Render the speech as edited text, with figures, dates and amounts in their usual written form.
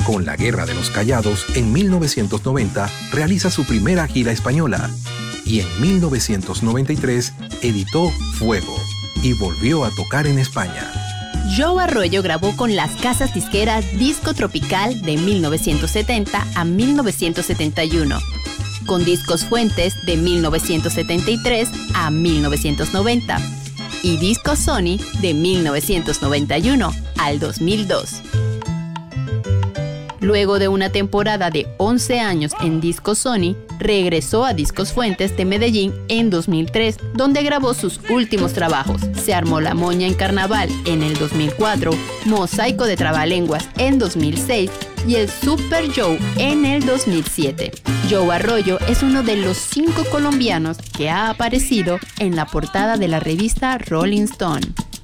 Con la Guerra de los Callados, en 1990, realiza su primera gira española y en 1993 editó Fuego y volvió a tocar en España. Joe Arroyo grabó con las casas disqueras Disco Tropical de 1970 a 1971, con Discos Fuentes de 1973 a 1990 y Discos Sony de 1991 al 2002. Luego de una temporada de 11 años en Discos Sony, regresó a Discos Fuentes de Medellín en 2003, donde grabó sus últimos trabajos. Se armó la moña en Carnaval en el 2004, Mosaico de Trabalenguas en 2006 y el Super Joe en el 2007. Joe Arroyo es uno de los 5 colombianos que ha aparecido en la portada de la revista Rolling Stone.